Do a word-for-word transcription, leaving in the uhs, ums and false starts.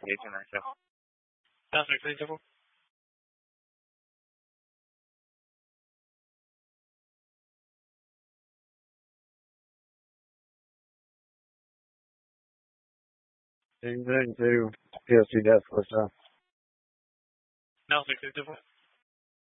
கடைசி match. Anything to P S C Death List, huh? No, six sixty-four.